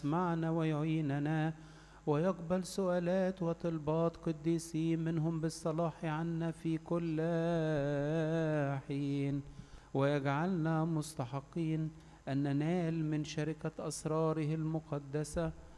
يسمعنا ويعيننا ويقبل سؤالات وطلبات قديسين منهم بالصلاح عنا في كل حين، ويجعلنا مستحقين أن ننال من شركة أسراره المقدسة